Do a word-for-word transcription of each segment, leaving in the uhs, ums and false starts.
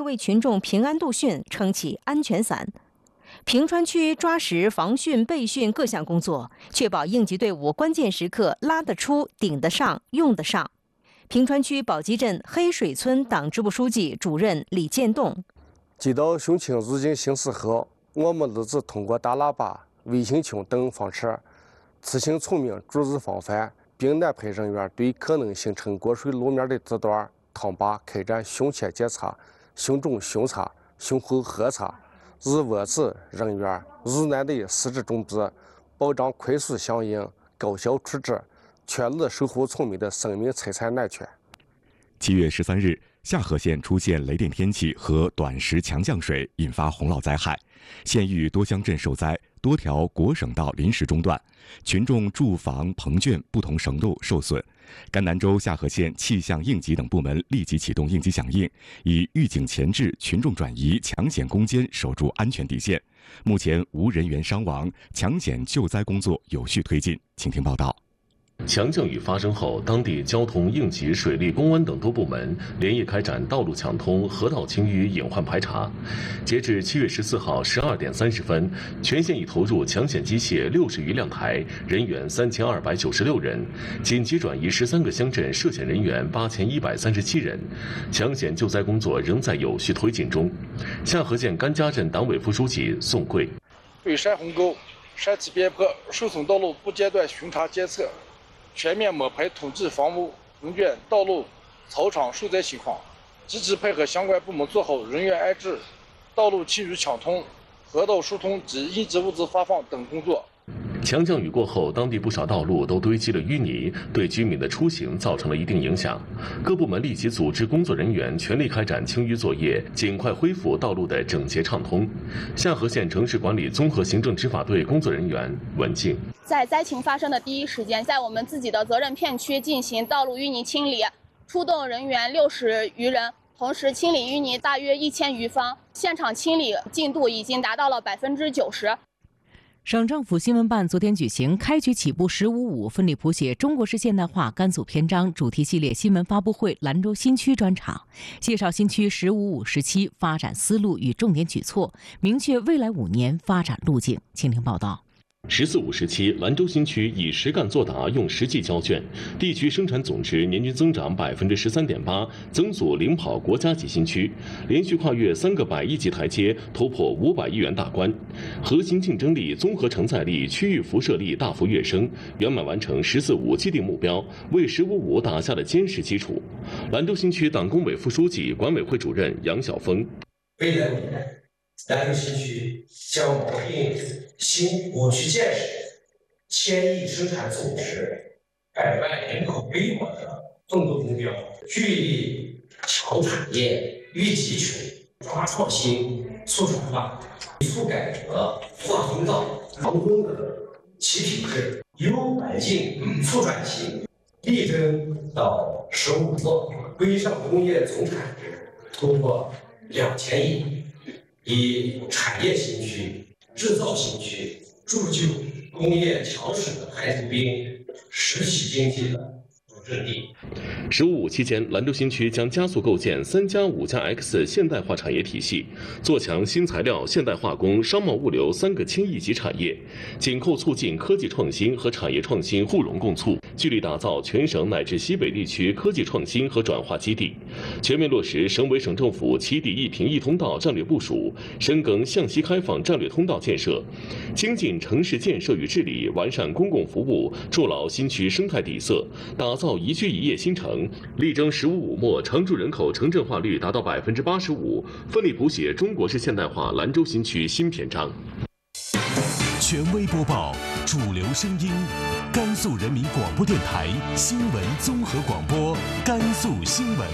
为群众平安度汛撑起安全伞。平川区抓实防汛备汛各项工作，确保应急队伍关键时刻拉得出、顶得上、用得上。平川区宝鸡镇黑水村党支部书记、主任李建栋： 接到汛情入境形势后，我们立志通过大喇叭、微信群等方式，自行聪明逐日防范，并安排人员对可能形成过水路面的地段、塘坝开展汛前检查、汛中巡查、汛后核查。日卧止人员日内的实质准备，保障快速响应、高效处置，全力守护村民的生命财产安全。 七月十三日，下河县出现雷电天气和短时强降水，引发洪涝灾害，县域多乡镇受灾，多条国省道临时中断，群众住房、棚圈不同程度受损。甘南州下河县气象应急等部门立即启动应急响应，以预警前置、群众转移、抢险攻坚守住安全底线。目前无人员伤亡，抢险救灾工作有序推进。请听报道。 强降雨发生后，当地交通、应急、水利、公安等多部门连夜开展道路抢通、河道清淤隐患排查。截至七月十四号十二点三十分，全县已投入抢险机械六十余辆台，人员三千二百九十六人，紧急转移十三个乡镇涉险人员八千一百三十七人。抢险救灾工作仍在有序推进中。下河县甘家镇党委副书记宋贵： 对山洪沟、山体边坡、受损道路不间断巡查监测，全面摸排统计房屋、棚圈、道路、草场受灾情况，积极配合相关部门做好人员安置、道路清淤抢通、河道疏通及应急物资发放等工作。 强降雨过后，当地不少道路都堆积了淤泥，对居民的出行造成了一定影响。各部门立即组织工作人员全力开展清淤作业，尽快恢复道路的整洁畅通。下河县城市管理综合行政执法队工作人员文静： 在灾情发生的第一时间，在我们自己的责任片区进行道路淤泥清理，出动人员六十余人，同时清理淤泥大约一千余方，现场清理进度已经达到了百分之九十。 省政府新闻办昨天举行开局起步十五五奋力谱写中国式现代化甘肃篇章主题系列新闻发布会兰州新区专场，介绍新区十五五时期发展思路与重点举措，明确未来五年发展路径。请听报道。 十四五时期，兰州新区以实干作答，用实际交卷，地区生产总值年均增长百分之十三点八，增速领跑国家级新区，连续跨越三个百亿级台阶，突破五百亿元大关，核心竞争力、综合承载力、区域辐射力大幅跃升，圆满完成“十四五”既定目标，为“十五五”打下了坚实基础。兰州新区党工委副书记、管委会主任杨晓峰： 未来五年，兰州新区将锚定新五区建设、千亿生产总值、百万人口规模的奋斗目标，聚力强产业、育集群、抓创新、促转化、促改革、化风造、防风格、齐品质、优环境、促转型，力争到“十五做”，规上工业总产值突破两千亿。以产业新区、制造新区铸就工业强省的孩子兵，实体经济的主阵地。 十五五期间，兰州新区将加速构建三加五加 X 现代化产业体系，做强新材料、现代化工、商贸物流三个千亿级产业，紧扣促进科技创新和产业创新互融共促，聚力打造全省乃至西北地区科技创新和转化基地，全面落实省委省政府起底一平一通道战略部署，深耕向西开放战略通道建设，精进城市建设与治理，完善公共服务，筑牢新区生态底色，打造宜居宜业新城。力争“十五五”末常住人口城镇化率达到百分之八十五，奋力谱写中国式现代化兰州新区新篇章。 权威播报，主流声音，甘肃人民广播电台新闻综合广播，甘肃新闻。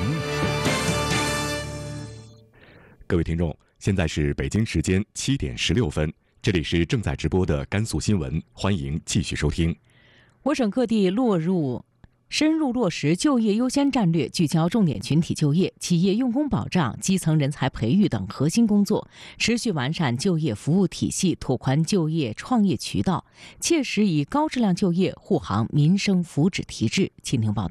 各位听众，现在是北京时间七点十六分，这里是正在直播的甘肃新闻，欢迎继续收听。 我省各地落入。深入落实就业优先战略，聚焦重点群体就业、企业用工保障、基层人才培育等核心工作，持续完善就业服务体系，拓宽就业创业渠道，切实以高质量就业护航民生福祉提质。请听报道。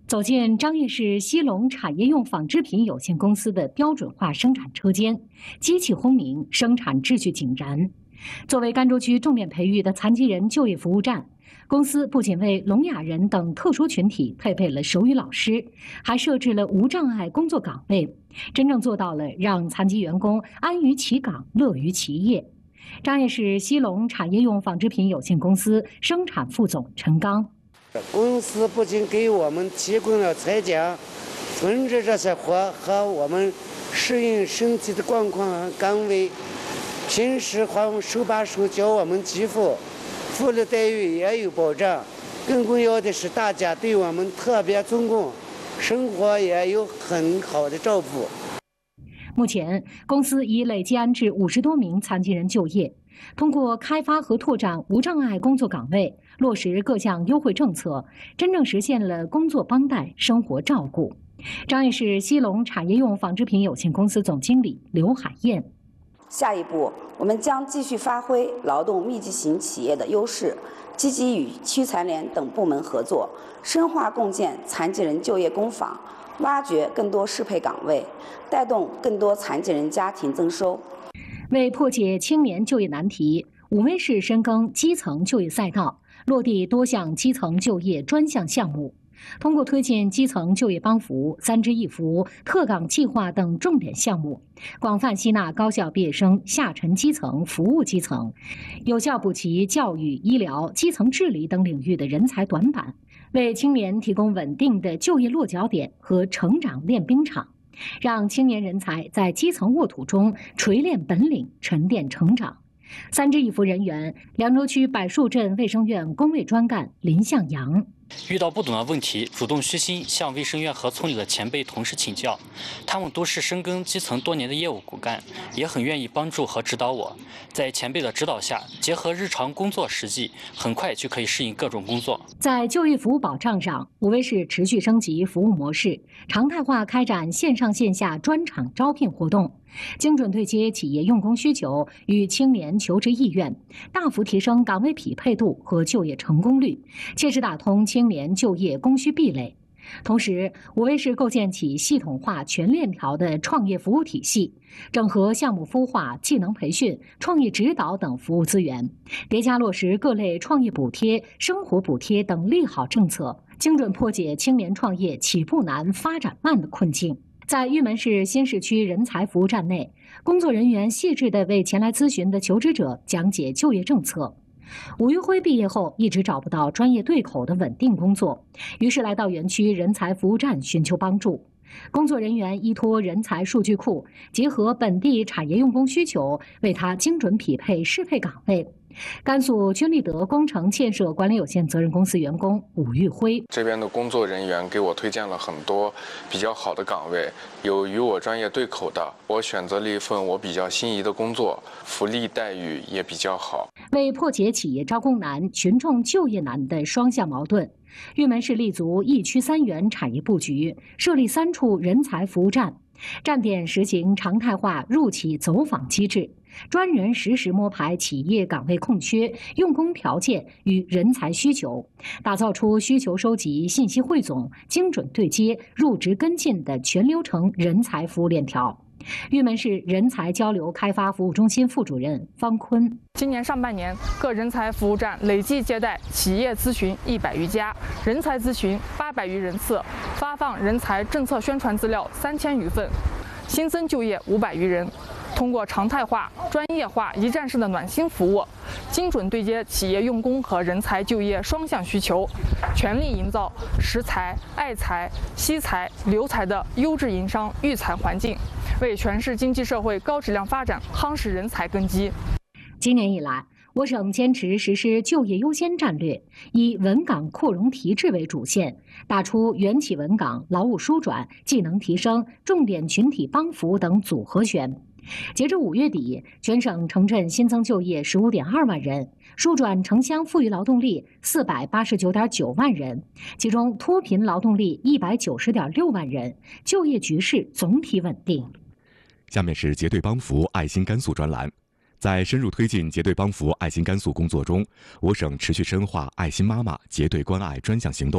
走进张掖市西龙产业用纺织品有限公司的标准化生产车间，机器轰鸣，生产秩序井然。作为甘州区重点培育的残疾人就业服务站，公司不仅为聋哑人等特殊群体配备了手语老师，还设置了无障碍工作岗位，真正做到了让残疾员工安于其岗、乐于其业。张掖市西龙产业用纺织品有限公司生产副总陈刚。 公司不仅给我们提供了材料、缝制这些活和我们适应身体的状况和岗位，平时还手把手教我们技术，福利待遇也有保障。更重要的是，大家对我们特别尊重，生活也有很好的照顾。 目前，公司已累计安置五十多名残疾人就业。通过开发和拓展无障碍工作岗位，落实各项优惠政策，真正实现了工作帮带、生活照顾。张掖市西龙产业用纺织品有限公司总经理刘海燕。 下一步，我们将继续发挥劳动密集型企业的优势，积极与区残联等部门合作，深化共建残疾人就业工坊，挖掘更多适配岗位，带动更多残疾人家庭增收。 为破解青年就业难题，武威市深耕基层就业赛道，落地多项基层就业专项项目。通过推进基层就业帮扶、三支一扶、特岗计划等重点项目，广泛吸纳高校毕业生下沉基层、服务基层，有效补齐教育、医疗、基层治理等领域的人才短板，为青年提供稳定的就业落脚点和成长练兵场，让青年人才在基层沃土中锤炼本领、沉淀成长。三支一扶人员，凉州区柏树镇卫生院工卫专干林向阳。 遇到不懂的问题，主动虚心向卫生院和村里的前辈同事请教，他们都是深耕基层多年的业务骨干，也很愿意帮助和指导我。在前辈的指导下，结合日常工作实际，很快就可以适应各种工作。 在就业服务保障上，武威市持续升级服务模式，常态化开展线上线下专场招聘活动，精准对接企业用工需求与青年求职意愿，大幅提升岗位匹配度和就业成功率，切实打通青年就业供需壁垒。同时，武威市构建起系统化全链条的创业服务体系，整合项目孵化、技能培训、创业指导等服务资源，叠加落实各类创业补贴、生活补贴等利好政策，精准破解青年创业起步难、发展慢的困境。在玉门市新市区人才服务站内，工作人员细致地为前来咨询的求职者讲解就业政策。吴玉辉毕业后一直找不到专业对口的稳定工作，于是来到园区人才服务站寻求帮助。工作人员依托人才数据库，结合本地产业用工需求，为他精准匹配适配岗位。甘肃君立德工程建设管理有限责任公司员工武玉辉， 这边的工作人员给我推荐了很多比较好的岗位，有与我专业对口的，我选择了一份我比较心仪的工作，福利待遇也比较好。 为破解企业招工难、群众就业难的双向矛盾，玉门市立足一区三园产业布局，设立三处人才服务站，站点实行常态化入企走访机制，专人实时摸排企业岗位空缺、用工条件与人才需求，打造出需求收集、信息汇总、精准对接、入职跟进的全流程人才服务链条。玉门市人才交流开发服务中心副主任方坤， 今年上半年，各人才服务站累计接待企业咨询一百余家，人才咨询八百余人次，发放人才政策宣传资料三千余份，新增就业五百余人。通过常态化、专业化、一站式的暖心服务，精准对接企业用工和人才就业双向需求，全力营造识才、爱才、惜才、留才的优质营商育才环境，为全市经济社会高质量发展夯实人才根基。 今年以来，我省坚持实施就业优先战略，以稳岗扩容提质为主线，打出元企稳岗、劳务舒转、技能提升、重点群体帮扶等组合拳。截至五月底，全省城镇新增就业十五点二万人，舒转城乡富裕劳动力四百八十九点九万人，其中脱贫劳动力一百九十点六万人，就业局势总体稳定。 下面是结对帮扶爱心甘肃专栏。在深入推进结对帮扶爱心甘肃工作中，我省持续深化爱心妈妈结对关爱专项行动，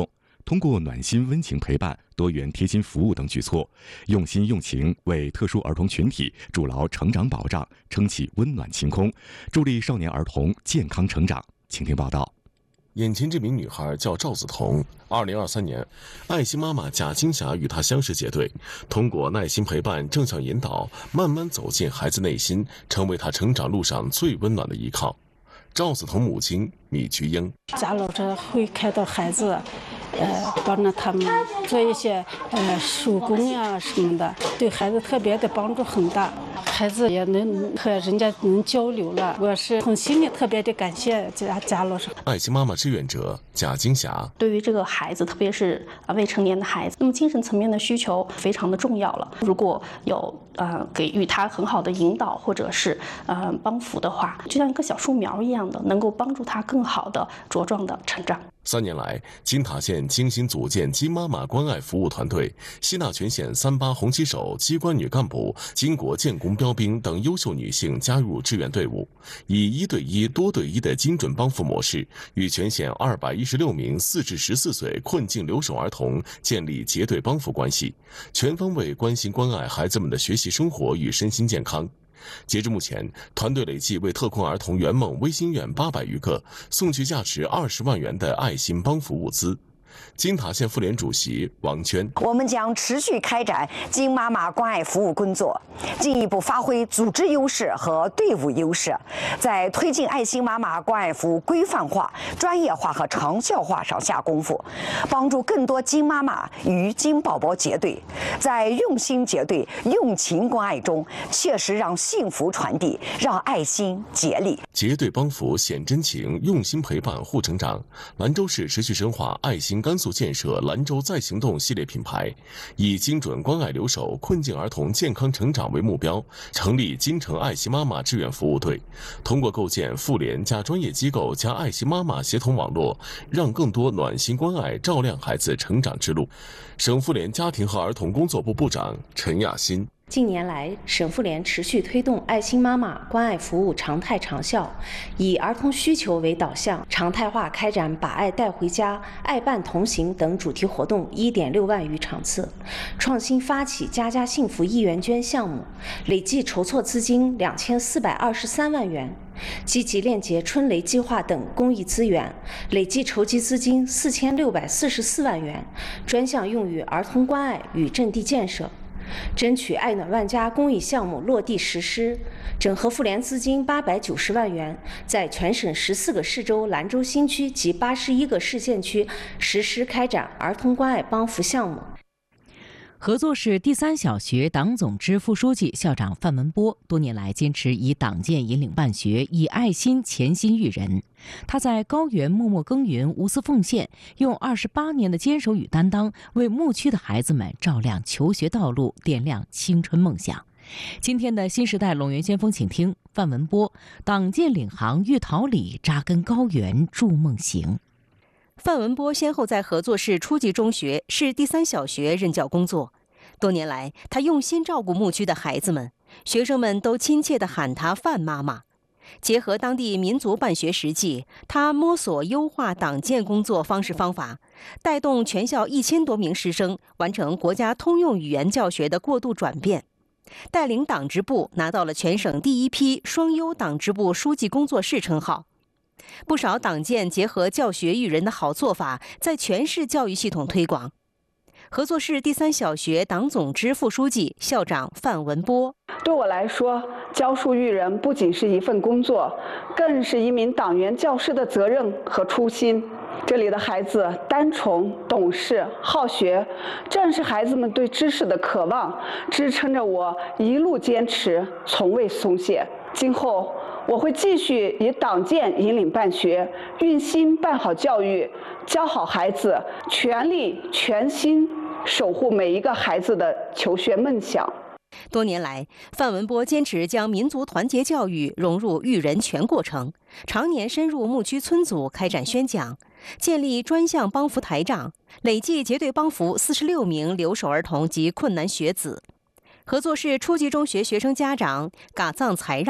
通过暖心温情陪伴、多元贴心服务等举措，用心用情为特殊儿童群体筑牢成长保障，撑起温暖晴空，助力少年儿童健康成长。请听报道。 眼前这名女孩叫赵子彤。二零二三年，爱心妈妈贾金霞与她相识结对，通过耐心陪伴、正向引导，慢慢走进孩子内心，成为她成长路上最温暖的依靠。赵子彤母亲米菊英， 贾老师会开导孩子，呃，帮着他们做一些呃手工呀什么的，对孩子特别的帮助很大。孩子也能和人家能交流了，我是从心里特别的感谢贾贾老师。 爱心妈妈志愿者贾金霞， 对于这个孩子，特别是啊未成年的孩子，那么精神层面的需求非常的重要了。如果有呃给予他很好的引导或者是呃帮扶的话，就像一个小树苗一样的，能够帮助他更好的茁壮的成长。 三年来，金塔县精心组建金妈妈关爱服务团队，吸纳全县三八红旗手、机关女干部、金国建工标兵等优秀女性加入志愿队伍，以一对一、多对一的精准帮扶模式，与全县二百一十六名四至十四岁困境留守儿童建立结对帮扶关系，全方位关心关爱孩子们的学习生活与身心健康。截至目前，团队累计为特困儿童圆梦微心愿八百余个送去价值二十万元的爱心帮扶物资。金塔县妇联主席王娟， 我们将持续开展金妈妈关爱服务工作，进一步发挥组织优势和队伍优势，在推进爱心妈妈关爱服务规范化、专业化和长效化上下功夫，帮助更多金妈妈与金宝宝结对，在用心结对、用情关爱中，切实让幸福传递，让爱心竭力。 结对帮扶显真情，用心陪伴护成长。兰州市持续深化爱心甘肃建设兰州再行动系列品牌，以精准关爱留守困境儿童健康成长为目标，成立金城爱心妈妈志愿服务队，通过构建妇联加专业机构加爱心妈妈协同网络，让更多暖心关爱照亮孩子成长之路。省妇联家庭和儿童工作部部长陈亚新， 近年来，省妇联持续推动爱心妈妈关爱服务常态长效，以儿童需求为导向，常态化开展把爱带回家、爱伴同行等主题活动一点六万余场次，创新发起家家幸福一元捐项目，累计筹措资金两千四百二十三万元，积极链接春雷计划等公益资源，累计筹集资金四千六百四十四万元，专项用于儿童关爱与阵地建设。争取爱暖万家公益项目落地实施，整合妇联资金八百九十万元，在全省十四个市州、兰州新区及八十一个市县区实施开展儿童关爱帮扶项目。 合作市第三小学党总支副书记、校长范文波多年来坚持以党建引领办学，以爱心潜心育人。他在高原默默耕耘、无私奉献，用二十八年的坚守与担当，为牧区的孩子们照亮求学道路，点亮青春梦想。今天的新时代陇源先锋，请听范文波：党建领航育桃李，扎根高原筑梦行。 范文波先后在合作市初级中学、市第三小学任教工作。多年来，他用心照顾牧区的孩子们，学生们都亲切地喊他范妈妈。结合当地民族办学实际，他摸索优化党建工作方式方法，带动全校一千多名师生完成国家通用语言教学的过渡转变，带领党支部拿到了全省第一批双优党支部书记工作室称号。不少党建结合教学育人的好做法，在全市教育系统推广。合作市第三小学党总支副书记、校长范文波： 对我来说，教书育人不仅是一份工作，更是一名党员教师的责任和初心。这里的孩子单纯、懂事、好学，正是孩子们对知识的渴望，支撑着我一路坚持，从未松懈。今后我会继续以党建引领办学，用心办好教育，教好孩子，全力全心守护每一个孩子的求学梦想。 多年来，范文波坚持将民族团结教育融入育人全过程，常年深入牧区村组开展宣讲，建立专项帮扶台账，累计结对帮扶四十六名留守儿童及困难学子。合作市初级中学学生家长嘎藏才让：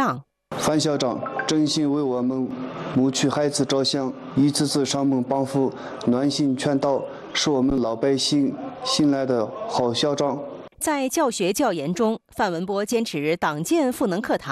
范校长真心为我们牧区孩子着想，一次次上门帮扶，暖心劝导，是我们老百姓信赖的好校长。 在教学教研中，范文波坚持党建赋能课堂。